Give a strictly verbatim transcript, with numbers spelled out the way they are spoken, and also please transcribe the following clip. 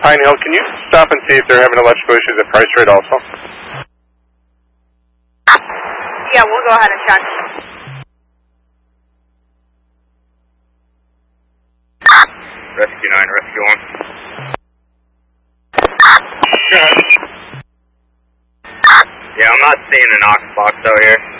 Pine Hill, can you stop and see if they're having electrical issues at Price Road also? Yeah, we'll go ahead and check. Rescue nine, Rescue one. Go ahead. Yeah, I'm not seeing an aux box out here.